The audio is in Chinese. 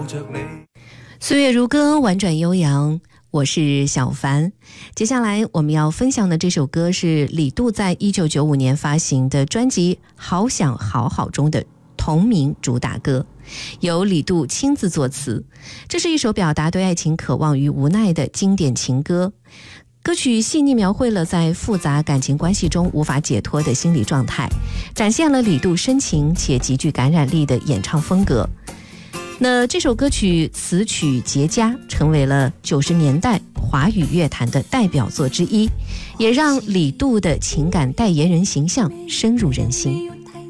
岁月如歌，婉转悠扬，我是小凡。接下来我们要分享的这首歌是李杜在1995年发行的专辑《好想好好》中的同名主打歌，由李杜亲自作词。这是一首表达对爱情渴望与无奈的经典情歌。歌曲细腻描绘了在复杂感情关系中无法解脱的心理状态，展现了李杜深情且极具感染力的演唱风格。那这首歌曲词曲绝佳，成为了90年代华语乐坛的代表作之一，也让李杜的情感代言人形象深入人心。